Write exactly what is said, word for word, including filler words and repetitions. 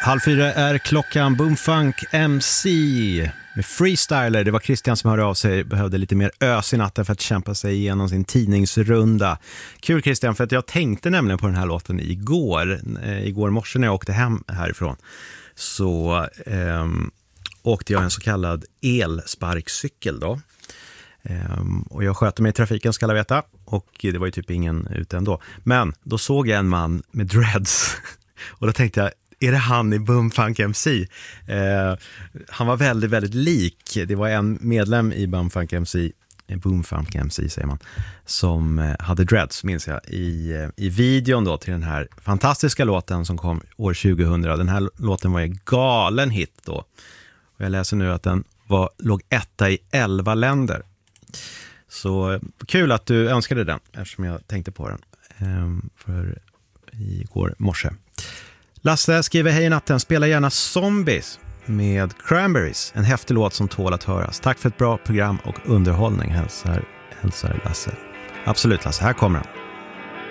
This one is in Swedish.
Halv fyra är klockan. Boomfunk M C med Freestyler. Det var Christian som hörde av sig. Behövde lite mer ös i natten för att kämpa sig igenom sin tidningsrunda. Kul Christian, för att jag tänkte nämligen på den här låten igår. Eh, igår morse när jag åkte hem härifrån. Så eh, åkte jag en så kallad elsparkcykel då. Um, och jag sköter mig i trafiken, ska alla veta. Och det var ju typ ingen ute ändå. Men då såg jag en man med dreads. Och då tänkte jag, är det han i Boomfunk M C? Uh, han var väldigt, väldigt lik. Det var en medlem i Boomfunk M C, Boomfunk M C säger man, som uh, hade dreads, minns jag, i, uh, i videon då till den här fantastiska låten som kom år tjugohundra. Den här låten var en galen hit då. Och jag läser nu att den var, låg etta i elva länder. Så kul att du önskade den, eftersom jag tänkte på den ehm, för igår morse. Lasse skriver: hej natten, spela gärna Zombies med Cranberries. En häftig låt som tål att höras. Tack för ett bra program och underhållning, hälsar, hälsar Lasse. Absolut Lasse, här kommer den.